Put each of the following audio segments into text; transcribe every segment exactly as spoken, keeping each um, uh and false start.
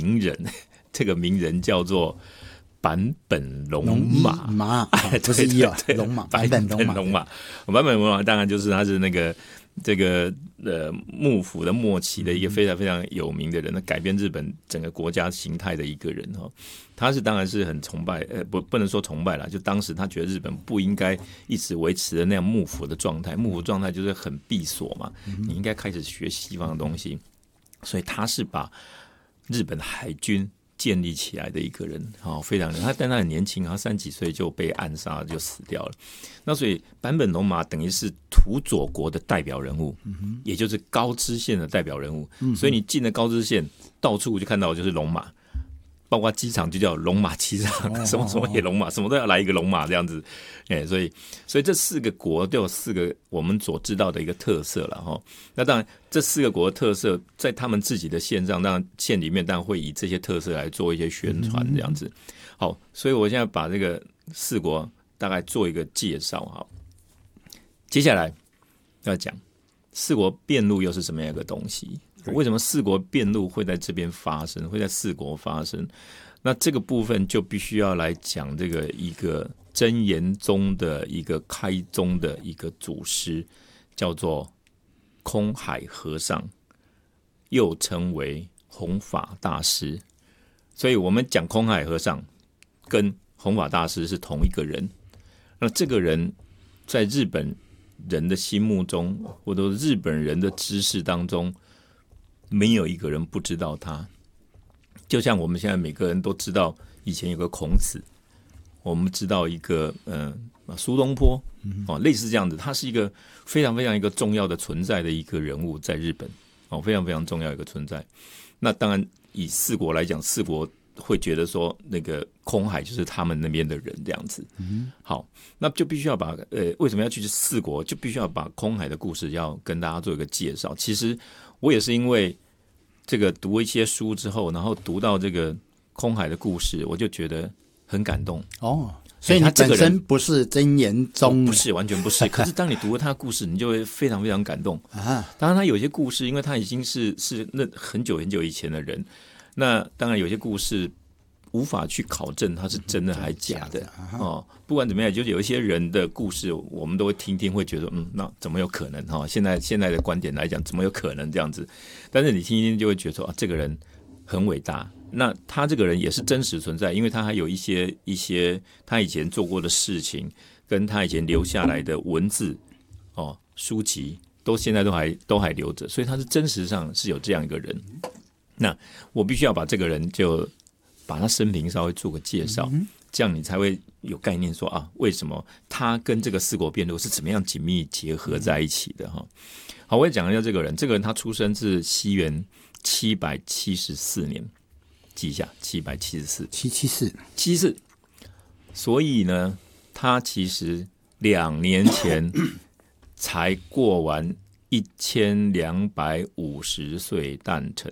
名人，这个名人叫做坂本龙马， 马不是一哦，龙马坂本龙马， 龙马，坂本龙马当然就是他是那个这个呃幕府的末期的一个非常非常有名的人，那改变日本整个国家形态的一个人哈。他是当然是很崇拜，呃不不能说崇拜啦，就当时他觉得日本不应该一直维持的那样幕府的状态，幕府状态就是很闭锁嘛，你应该开始学西方的东西，所以他是把日本海军建立起来的一个人，哦，非常他但他很年轻，他三十几岁就被暗杀就死掉了。那所以坂本龙马等于是土佐国的代表人物，嗯、也就是高知县的代表人物。嗯、所以你进了高知县，到处就看到的就是龙马。包括机场就叫龙马机场，哦、什么什么也龙马，什么都要来一个龙马这样子，哎，所以所以这四个国都有四个我们所知道的一个特色了哈。那当然，这四个国的特色在他们自己的县上，当然县里面当然会以这些特色来做一些宣传这样子。好，所以我现在把这个四国大概做一个介绍哈。接下来要讲四国辩路又是什么样一个东西？为什么四国辩路会在这边发生，会在四国发生？那这个部分就必须要来讲这个一个真言宗的一个开宗的一个祖师，叫做空海和尚，又称为弘法大师。所以我们讲空海和尚跟弘法大师是同一个人。那这个人在日本人的心目中，或者日本人的知识当中，没有一个人不知道他。就像我们现在每个人都知道以前有个孔子，我们知道一个呃苏东坡、哦、类似这样子，他是一个非常非常一个重要的存在的一个人物在日本、哦、非常非常重要一个存在。那当然以四国来讲，四国会觉得说那个空海就是他们那边的人这样子。好，那就必须要把呃为什么要去四国，就必须要把空海的故事要跟大家做一个介绍。其实我也是因为这个读一些书之后，然后读到这个空海的故事，我就觉得很感动哦。所以你本身不是真言宗、 哦、不是，完全不是。可是当你读了他的故事，你就会非常非常感动啊。当然他有些故事，因为他已经是是那很久很久以前的人，那当然有些故事无法去考证他是真的还是假的、嗯、哦。不管怎么样，就是有一些人的故事，我们都会听听，会觉得嗯，那怎么有可能哈、哦？现在现在的观点来讲，怎么有可能这样子？但是你听一听，就会觉得说啊，这个人很伟大。那他这个人也是真实存在，因为他还有一些一些他以前做过的事情，跟他以前留下来的文字哦书籍，都现在都还都还留着，所以他是真实上是有这样一个人。那我必须要把这个人就把他生平稍微做个介绍，这样你才会有概念说啊，为什么他跟这个四国辩论是怎么样紧密结合在一起的哈。好，我也讲一下这个人。这个人他出生自西元七百七十四年，记一下，七百七十四， 七七四， 七四。所以呢，他其实两年前才过完一千两百五十岁诞辰，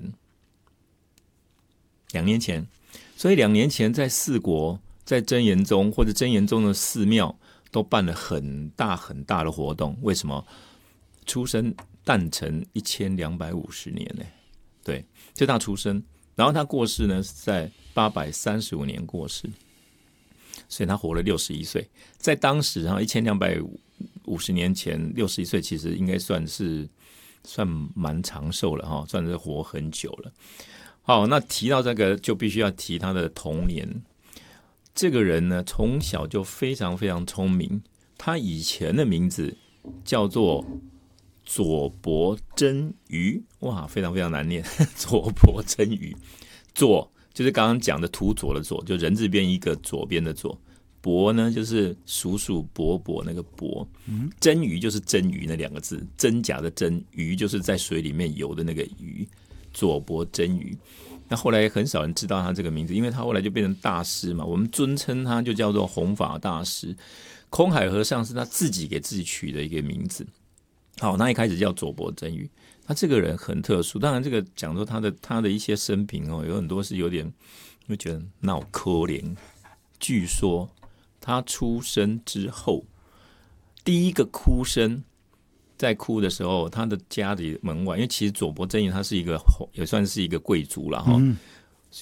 两年前。所以两年前在四国，在真言宗或者真言宗的寺庙都办了很大很大的活动。为什么？出生诞辰一千两百五十年呢？对，就他出生，然后他过世呢是在八百三十五年过世，所以他活了六十一岁。在当时哈，一千两百五十年前，六十一岁其实应该算是算蛮长寿了哈，算是活很久了。好，那提到这个就必须要提他的童年。这个人呢，从小就非常非常聪明。他以前的名字叫做佐伯真鱼，哇，非常非常难念。佐伯真鱼，佐就是刚刚讲的土佐的佐，就人字边一个左边的佐。伯呢就是叔叔伯伯那个伯，真鱼就是真鱼那两个字，真假的真，鱼就是在水里面游的那个鱼。佐伯真鱼，那后来很少人知道他这个名字，因为他后来就变成大师嘛，我们尊称他就叫做弘法大师。空海和尚是他自己给自己取的一个名字。好，那一开始叫佐伯真鱼。他这个人很特殊，当然这个讲说他的他的一些生平哦，有很多是有点会觉得闹可怜。据说他出生之后，第一个哭声。在哭的时候，他的家里门外，因为其实佐伯真鱼他是一个也算是一个贵族了哈、嗯，